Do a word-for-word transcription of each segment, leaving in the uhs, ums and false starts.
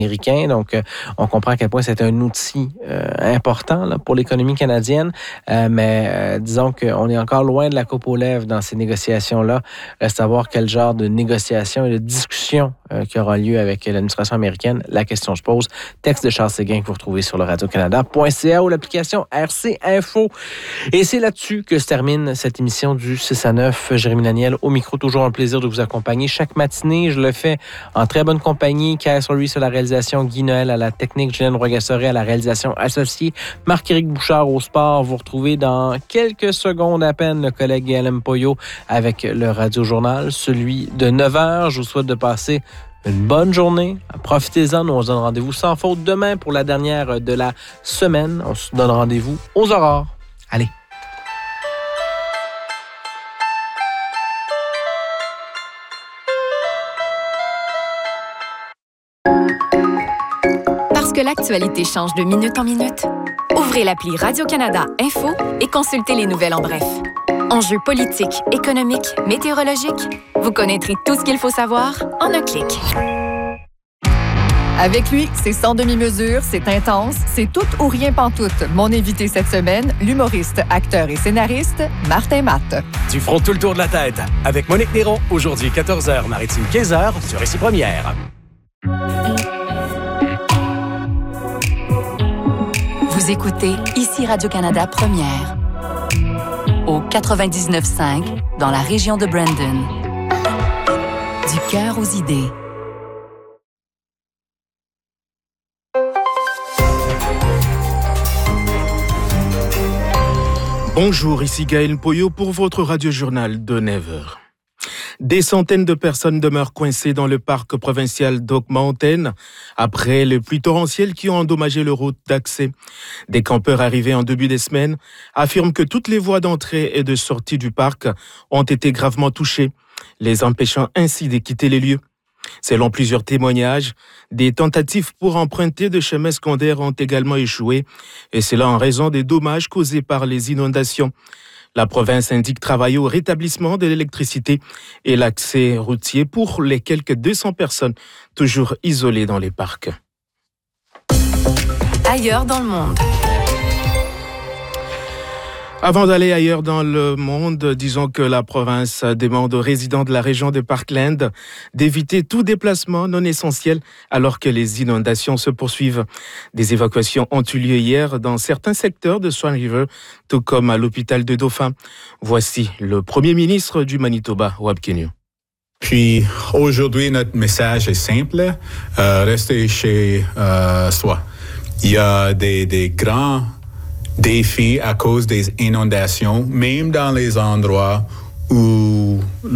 américain. Donc, euh, on comprend à quel point c'est un outil euh, important là, pour l'économie canadienne. Euh, mais euh, disons qu'on est encore loin de la coupe aux lèvres dans ces négociations-là. Reste à voir quel genre de négociation et de discussion euh, qui aura lieu avec l'administration américaine. La question se pose. Texte de Charles Séguin que vous retrouvez sur le radio canada point c a ou l'application R C Info. Et c'est là-dessus que se termine cette émission du six à neuf. Jérémy Daniel au micro. Toujours un plaisir de vous accompagner chaque matinée. Je le fais en très bonne compagnie. Kaya Sori sur la réalisation. Guy Noël à la technique, Julien Roy-Gassoré à la réalisation associée, Marc-Éric Bouchard au sport. Vous retrouvez dans quelques secondes à peine le collègue Guillaume Poyot avec le Radio-Journal, celui de neuf heures. Je vous souhaite de passer une bonne journée. Profitez-en. Nous, on se donne rendez-vous sans faute demain pour la dernière de la semaine. On se donne rendez-vous aux aurores. Allez. Parce que l'actualité change de minute en minute, ouvrez l'appli Radio-Canada Info et consultez les nouvelles en bref. Enjeux politiques, économiques, météorologiques, vous connaîtrez tout ce qu'il faut savoir en un clic. Avec lui, c'est sans demi-mesure, c'est intense, c'est tout ou rien pantoute. Mon invité cette semaine, l'humoriste, acteur et scénariste, Martin Matt. Du front tout le tour de la tête, avec Monique Néron, aujourd'hui quatorze heures, Maritime quinze heures, sur Ici Première. Vous écoutez Ici Radio-Canada Première, au quatre-vingt-dix-neuf cinq, dans la région de Brandon. Du cœur aux idées. Bonjour, ici Gaël Poyot pour votre radio-journal de neuf heures. Des centaines de personnes demeurent coincées dans le parc provincial d'Oak Mountain après les pluies torrentielles qui ont endommagé leur route d'accès. Des campeurs arrivés en début de semaine affirment que toutes les voies d'entrée et de sortie du parc ont été gravement touchées, les empêchant ainsi de quitter les lieux. Selon plusieurs témoignages, des tentatives pour emprunter de chemins secondaires ont également échoué, et cela en raison des dommages causés par les inondations. La province indique travailler au rétablissement de l'électricité et l'accès routier pour les quelques deux cents personnes toujours isolées dans les parcs. Ailleurs dans le monde. Avant d'aller ailleurs dans le monde, disons que la province demande aux résidents de la région de Parkland d'éviter tout déplacement non essentiel alors que les inondations se poursuivent. Des évacuations ont eu lieu hier dans certains secteurs de Swan River, tout comme à l'hôpital de Dauphin. Voici le premier ministre du Manitoba, Wab Kinew. Puis aujourd'hui, notre message est simple, euh, restez chez euh, soi. Il y a des, des grands défis à cause des inondations, même dans les endroits où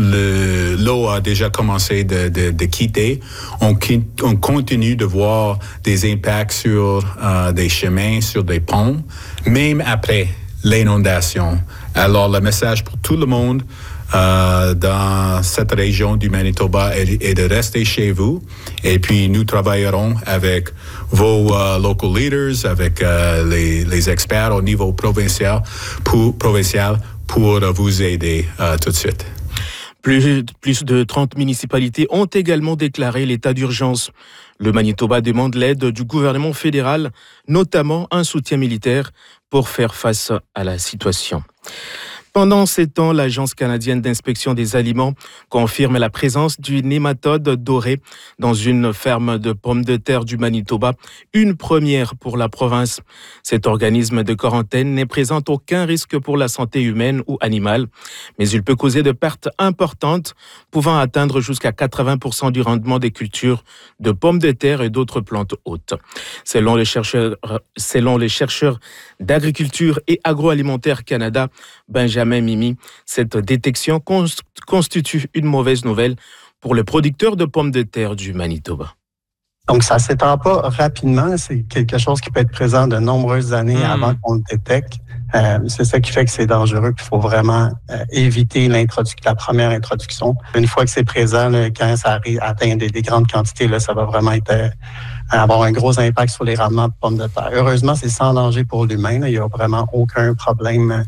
le, l'eau a déjà commencé de, de, de quitter. On, on continue de voir des impacts sur euh, des chemins, sur des ponts, même après l'inondation. Alors, le message pour tout le monde euh, dans cette région du Manitoba est, est de rester chez vous. Et puis, nous travaillerons avec vos uh, local leaders, avec uh, les, les experts au niveau provincial pour, provincial pour uh, vous aider uh, tout de suite. Plus, plus de trente municipalités ont également déclaré l'état d'urgence. Le Manitoba demande l'aide du gouvernement fédéral, notamment un soutien militaire, pour faire face à la situation. Pendant ces temps, l'Agence canadienne d'inspection des aliments confirme la présence du nématode doré dans une ferme de pommes de terre du Manitoba, une première pour la province. Cet organisme de quarantaine ne présente aucun risque pour la santé humaine ou animale, mais il peut causer de pertes importantes, pouvant atteindre jusqu'à quatre-vingts pour cent du rendement des cultures de pommes de terre et d'autres plantes hautes. Selon les chercheurs, selon les chercheurs d'Agriculture et Agroalimentaire Canada, Benjamin Mimi, cette détection constitue une mauvaise nouvelle pour le producteur de pommes de terre du Manitoba. Donc, ça ne s'étend pas rapidement. C'est quelque chose qui peut être présent de nombreuses années mmh. avant qu'on le détecte. Euh, c'est ça qui fait que c'est dangereux. Il faut vraiment euh, éviter l'introduction, la première introduction. Une fois que c'est présent, là, quand ça arrive, atteint des, des grandes quantités, là, ça va vraiment être, euh, avoir un gros impact sur les rendements de pommes de terre. Heureusement, c'est sans danger pour l'humain. Là. Il n'y a vraiment aucun problème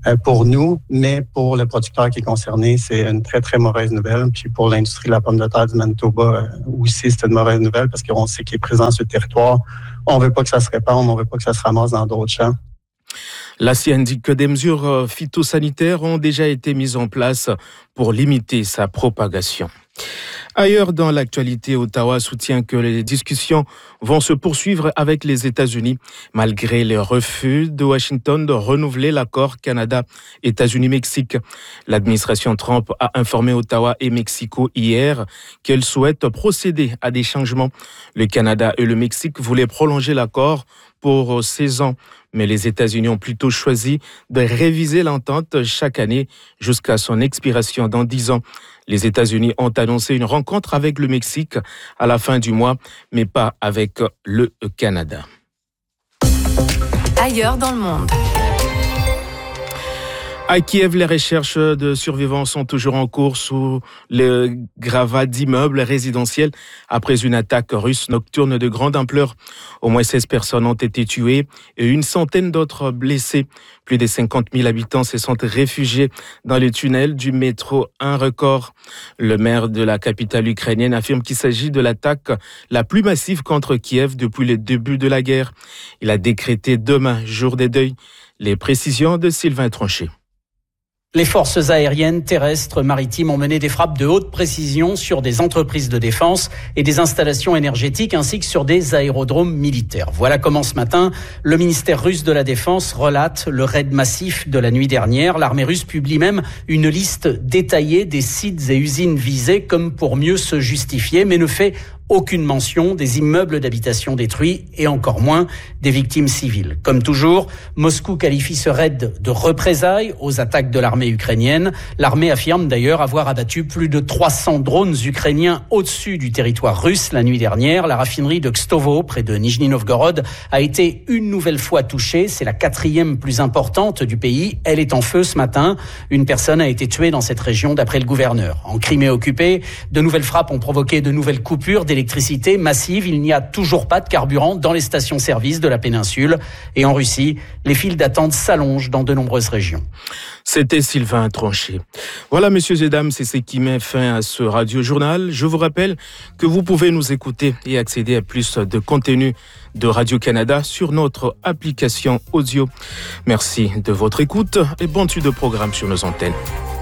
euh, pour nous, mais pour le producteur qui est concerné, c'est une très, très mauvaise nouvelle. Puis pour l'industrie de la pomme de terre du Manitoba euh, aussi, c'est une mauvaise nouvelle parce qu'on sait qu'il est présent sur le territoire. On ne veut pas que ça se répande, on ne veut pas que ça se ramasse dans d'autres champs. L'A C I indique que des mesures phytosanitaires ont déjà été mises en place pour limiter sa propagation. Ailleurs dans l'actualité, Ottawa soutient que les discussions vont se poursuivre avec les États-Unis, malgré le refus de Washington de renouveler l'accord Canada-États-Unis-Mexique. L'administration Trump a informé Ottawa et Mexico hier qu'elle souhaite procéder à des changements. Le Canada et le Mexique voulaient prolonger l'accord pour seize ans, mais les États-Unis ont plutôt choisi de réviser l'entente chaque année jusqu'à son expiration dans dix ans. Les États-Unis ont annoncé une rencontre avec le Mexique à la fin du mois, mais pas avec le Canada. Ailleurs dans le monde. À Kiev, les recherches de survivants sont toujours en cours sous le gravat d'immeubles résidentiels après une attaque russe nocturne de grande ampleur. Au moins seize personnes ont été tuées et une centaine d'autres blessées. Plus de cinquante mille habitants se sont réfugiés dans les tunnels du métro Un Record. Le maire de la capitale ukrainienne affirme qu'il s'agit de l'attaque la plus massive contre Kiev depuis le début de la guerre. Il a décrété demain jour des deuils. Les précisions de Sylvain Tronchet. Les forces aériennes, terrestres, maritimes ont mené des frappes de haute précision sur des entreprises de défense et des installations énergétiques ainsi que sur des aérodromes militaires. Voilà comment ce matin, le ministère russe de la Défense relate le raid massif de la nuit dernière. L'armée russe publie même une liste détaillée des sites et usines visés comme pour mieux se justifier, mais ne fait aucune mention des immeubles d'habitation détruits et encore moins des victimes civiles. Comme toujours, Moscou qualifie ce raid de représailles aux attaques de l'armée ukrainienne. L'armée affirme d'ailleurs avoir abattu plus de trois cents drones ukrainiens au-dessus du territoire russe la nuit dernière. La raffinerie de Kstovo, près de Nijni Novgorod, a été une nouvelle fois touchée. C'est la quatrième plus importante du pays. Elle est en feu ce matin. Une personne a été tuée dans cette région d'après le gouverneur. En Crimée occupée, de nouvelles frappes ont provoqué de nouvelles coupures d'électricité massive. Il n'y a toujours pas de carburant dans les stations-service de la péninsule. Et en Russie, les files d'attente s'allongent dans de nombreuses régions. C'était Sylvain Tronchet. Voilà, messieurs et dames, c'est ce qui met fin à ce radio-journal. Je vous rappelle que vous pouvez nous écouter et accéder à plus de contenu de Radio-Canada sur notre application audio. Merci de votre écoute et bonne suite de programme sur nos antennes.